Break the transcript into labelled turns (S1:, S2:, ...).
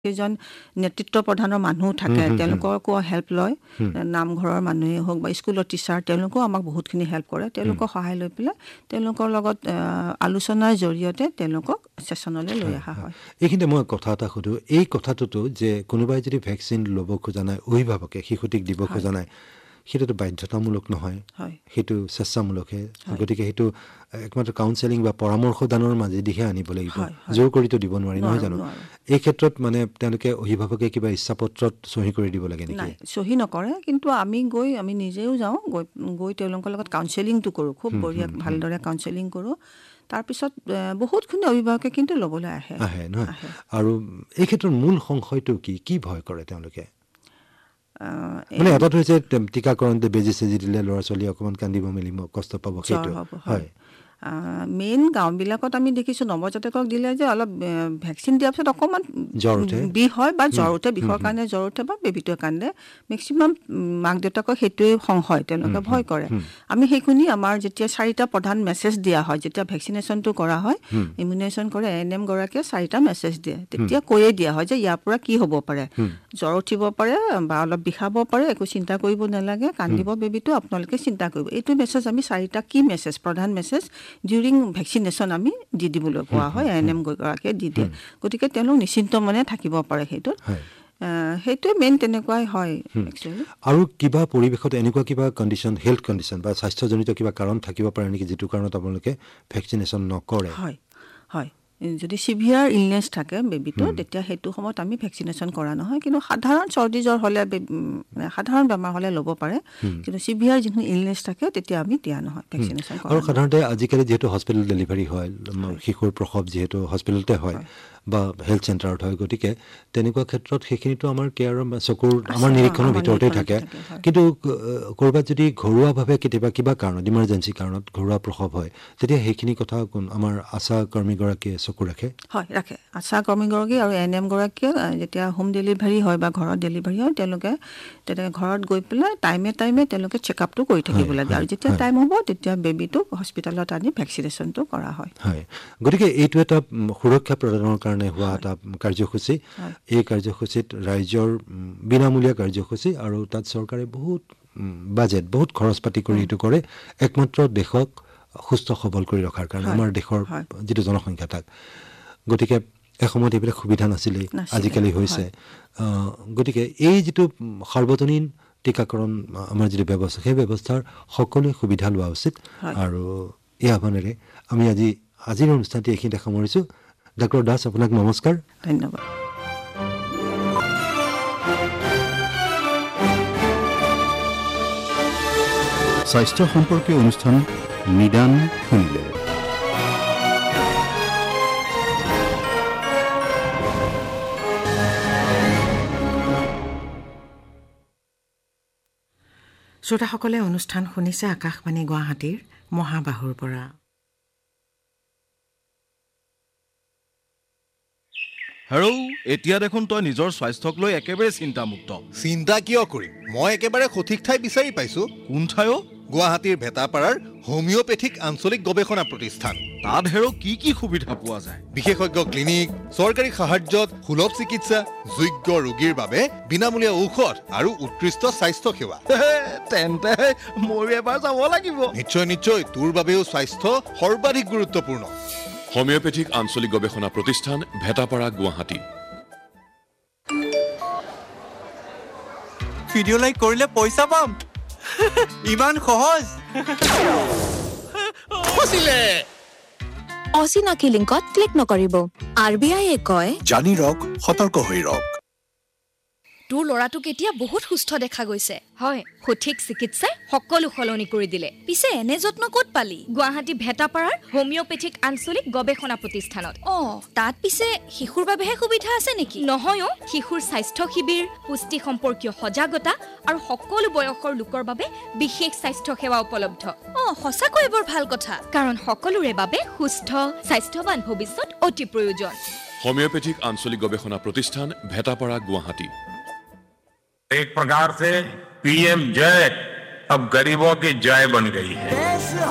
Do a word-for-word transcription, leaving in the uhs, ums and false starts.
S1: কেইজন নেতৃত্ব প্ৰধানৰ মানুহ থাকে তেওঁলোককো হেল্প লয় নামঘৰৰ মানুহে হওক বা স্কুলৰ টিচাৰ তেওঁলোকো আমাক বহুতখিনি হেল্প কৰে তেওঁলোকক সহায় লৈ পেলাই তেওঁলোকৰ লগত আলোচনাৰ জৰিয়তে তেওঁলোকক সেশনলৈ লৈ অহা হয়
S2: এইখিনিতে মই কথা এটা সুধো এই কথাটোতো যে কোনোবাই যদি ভ্যাকচিন ল'ব খোজা নাই অভিভাৱকে শিশুটিক দিব খোজা নাই সেটাতো বাধ্যতামূলক নহয় সেইটো স্বেচ্ছামূলকহে গতিকে সেইটো একমাত্ৰ কাউন্সেলিং বা পৰামৰ্শদানৰ মাজেদিহে আনিব লাগিব জোৰ কৰিতো দিব নোৱাৰি নহয় জানো এই ক্ষেত্ৰত মানে তেওঁলোকে অভিভাৱকে কিবা ইচ্ছাপত্ৰত সহি কৰি দিব লাগে নেকি
S1: সহি নকৰে কিন্তু আমি গৈ আমি নিজেও যাওঁ গৈ গৈ তেওঁলোকৰ লগত কাউন্সেলিংটো কৰোঁ খুব বঢ়িয়া ভালদৰে কাউন্সেলিং কৰোঁ তাৰপিছত বহুতখিনি অভিভাৱকে কিন্তু ল'বলৈ আহে
S2: আহে নহয় আৰু এই ক্ষেত্ৰত মূল সংশয়টো কি কি ভয় কৰে তেওঁলোকে মানে এটাটো হৈছে টিকাকৰণতে বেজি চেজি দিলে ল'ৰা ছোৱালী অকণমান কান্দিব মেলিব কষ্ট পাব সেইটো হয়
S1: মেইন গাঁওবিলাকত আমি দেখিছোঁ নৱজাতকক দিলে যে অলপ ভেকচিন দিয়াৰ পিছত অকণমান বিষ হয় বা জ্বৰ উঠে বিষৰ কাৰণে জ্বৰ উঠে বা বেবীটোৱে কান্দে মেক্সিমাম মাক দেউতাকক সেইটোৱে সংশয় তেওঁলোকে ভয় কৰে আমি সেইখিনি আমাৰ যেতিয়া চাৰিটা প্ৰধান মেছেজ দিয়া হয় যেতিয়া ভেকচিনেশ্যনটো কৰা হয় ইমিউনেশ্যন কৰে এ এন এম গৰাকীয়ে চাৰিটা মেছেজ দিয়ে তেতিয়া কৈয়ে দিয়া হয় যে ইয়াৰ পৰা কি হ'ব পাৰে জ্বৰ উঠিব পাৰে বা অলপ বিষাব পাৰে একো চিন্তা কৰিব নালাগে কান্দিব বেবীটো আপোনালোকে চিন্তা কৰিব এইটো মেছেজ আমি চাৰিটা কি মেছেজ প্ৰধান মেছেজ ডিউৰিং ভেকচিনেশ্যন আমি দি দিবলৈ কোৱা হয় এ এন এম গৰাকীয়ে দি দিয়ে গতিকে তেওঁলোক নিশ্চিন্ত মনে থাকিব পাৰে সেইটোত সেইটোৱে মেইন তেনেকুৱাই হয় একচুৱেলি
S2: আৰু কিবা পৰিৱেশত এনেকুৱা কিবা কণ্ডিশ্যন হেল্থ কণ্ডিশ্যন বা স্বাস্থ্যজনিত কিবা কাৰণ থাকিব পাৰে নেকি যিটো কাৰণত আপোনালোকে ভেকচিনেশ্যন নকৰে
S1: হয় হয় যদি চিভিয়াৰ ইলনেছ থাকে বেবীটো তেতিয়া সেইটো সময়ত আমি ভেকচিনেশ্যন কৰা নহয় কিন্তু সাধাৰণ চৰ্দি জ্বৰ হ'লে সাধাৰণ বেমাৰ হ'লে ল'ব পাৰে কিন্তু চিভিয়াৰ যিখিনি ইলনেছ থাকে তেতিয়া আমি দিয়া নহয় ভেকচিনেশ্যন কৰা
S2: আৰু সাধাৰণতে আজিকালি যিহেতু হস্পিটেল ডেলিভাৰী হয় শিশুৰ প্ৰসৱ যিহেতু হস্পিটেলতে হয় বা হেল্থ চেণ্টাৰত হয় গতিকে তেনেকুৱা ক্ষেত্ৰত সেইখিনিতো আমাৰ কেয়াৰ চকুৰ আমাৰ নিৰীক্ষণৰ ভিতৰতে থাকে কিন্তু ক'ৰবাত যদি ঘৰুৱাভাৱে কেতিয়াবা কিবা কাৰণত ইমাৰ্জেঞ্চি কাৰণত ঘৰুৱা প্ৰসৱ হয় তেতিয়া সেইখিনি কথা আমাৰ আশা কৰ্মীগৰাকীয়ে চকু ৰাখে
S1: হয় ৰাখে আশা কৰ্মীগৰাকী আৰু এন এম গৰাকীয়ে যেতিয়া হোম ডেলিভাৰী হয় বা ঘৰত ডেলিভাৰী হয় তেওঁলোকে তেনেকৈ ঘৰত গৈ পেলাই টাইমে টাইমে তেওঁলোকে চেকআপটো কৰি থাকিব লাগে আৰু যেতিয়া টাইম হ'ব তেতিয়া বেবীটোক হস্পিটেলত আনি ভেকচিনেশ্যনটো কৰা হয়
S2: হয় গতিকে এইটো এটা সুৰক্ষা প্ৰদানৰ কাৰণে হোৱা এটা কাৰ্যসূচী এই কাৰ্যসূচীত ৰাইজৰ বিনামূলীয়া কাৰ্যসূচী আৰু তাত চৰকাৰে বহুত বাজেট বহুত খৰচ পাতি কৰি এইটো কৰে একমাত্ৰ দেশক সুস্থ সবল কৰি ৰখাৰ কাৰণে আমাৰ দেশৰ যিটো জনসংখ্যা তাক গতিকে এসময়ত এইবিলাক সুবিধা নাছিলেই আজিকালি হৈছে গতিকে এই যিটো সাৰ্বজনীন টিকাকৰণ আমাৰ যিটো ব্যৱস্থা সেই ব্যৱস্থাৰ সকলোৱে সুবিধা লোৱা উচিত আৰু এই আহ্বানেৰে আমি আজি আজিৰ অনুষ্ঠানটি এইখিনিতে সামৰিছোঁ ডাক্তৰ দাস আপোনাক নমস্কাৰ
S1: ধন্যবাদ
S3: স্বাস্থ্য সম্পৰ্কীয় অনুষ্ঠান নিদান শুনিলে
S4: শ্ৰোতাসকলে অনুষ্ঠান শুনিছে আকাশবাণী গুৱাহাটীৰ মহাবাহুৰ পৰা
S5: হেৰৌ এতিয়া দেখোন তই নিজৰ স্বাস্থ্যক লৈ একেবাৰে চিন্তামুক্ত
S6: চিন্তা কিয় কৰিম মই একেবাৰে সঠিক ঠাই বিচাৰি পাইছো
S5: কোন ঠাইও
S6: গুৱাহাটীৰ ভেটাপাৰাৰ হোমিওপেথিক আঞ্চলিক গৱেষণা প্ৰতিষ্ঠান
S5: তাত হেৰৌ কি কি সুবিধা পোৱা যায়
S6: বিশেষজ্ঞ ক্লিনিক চৰকাৰী সাহায্যত সুলভ চিকিৎসা যোগ্য ৰোগীৰ বাবে বিনামূলীয়া ঔষধ আৰু উৎকৃষ্ট স্বাস্থ্য সেৱা
S5: তেন্তে মই এবাৰ যাব লাগিব
S6: নিশ্চয় নিশ্চয় তোৰ বাবেও স্বাস্থ্য সৰ্বাধিক গুৰুত্বপূৰ্ণ
S7: হোমিওপেথিক আঞ্চলিক গৱেষণা প্ৰতিষ্ঠান ভেটাপাৰা গুৱাহাটী
S8: ভিডিঅ' লাইক কৰিলে পইচা পাম ইমান সহজ
S9: অচিনাকি লিংকত ক্লিক নকৰিব আৰ বি আইয়ে কয়
S3: জানি ৰক সতৰ্ক হৈ ৰক
S10: তোৰ ল'ৰাটোক এতিয়া বহুত সুস্থ দেখা গৈছে হয় সঠিক চিকিৎসাই সকলো সলনি কৰি দিলে পিছে এনে যত্ন ক'ত পালি গুৱাহাটী ভেটাপাৰাৰ হোমিওপেথিক আঞ্চলিক গৱেষণা প্ৰতিষ্ঠানত অ তাত পিছে শিশুৰ বাবেহে সুবিধা আছে নেকি নহয় শিশুৰ স্বাস্থ্য শিবিৰ পুষ্টি সম্পৰ্কীয় সজাগতা আৰু সকলো বয়সৰ লোকৰ বাবে বিশেষ স্বাস্থ্য সেৱা উপলব্ধ অ সঁচাকৈ বৰ ভাল কথা কাৰণ সকলোৰে বাবে সুস্থ স্বাস্থ্যৱান ভৱিষ্যত অতি প্ৰয়োজন
S7: হোমিওপেথিক আঞ্চলিক গৱেষণা প্ৰতিষ্ঠান ভেটাপাৰা গুৱাহাটী
S11: एक प्रकार से पीएम जय अब गरीबों की जय बन गई है।